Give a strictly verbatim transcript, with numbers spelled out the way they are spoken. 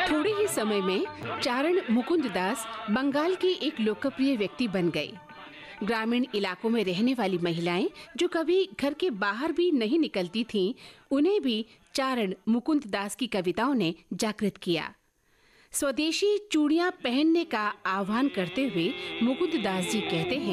थोड़े ही समय में चारण मुकुंद दास बंगाल के एक लोकप्रिय व्यक्ति बन गए। ग्रामीण इलाकों में रहने वाली महिलाएं जो कभी घर के बाहर भी नहीं निकलती थीं, उन्हें भी चारण मुकुंद दास की कविताओं ने जागृत किया। स्वदेशी चूड़ियां पहनने का आह्वान करते हुए मुकुंद दास जी कहते हैं,